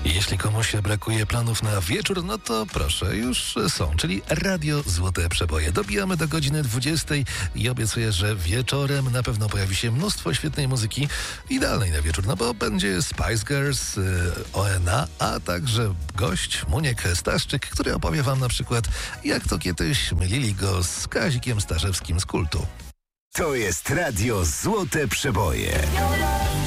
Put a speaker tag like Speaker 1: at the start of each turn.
Speaker 1: Jeśli komuś brakuje planów na wieczór, no to proszę, już są, czyli Radio Złote Przeboje. Dobijamy do godziny 20 i obiecuję, że wieczorem na pewno pojawi się mnóstwo świetnej muzyki, idealnej na wieczór, no bo będzie Spice Girls, ONA, a także gość Muniek Staszczyk, który opowie wam na przykład, jak to kiedyś mylili go z Kazikiem Starzewskim z Kultu.
Speaker 2: To jest Radio Złote Przeboje.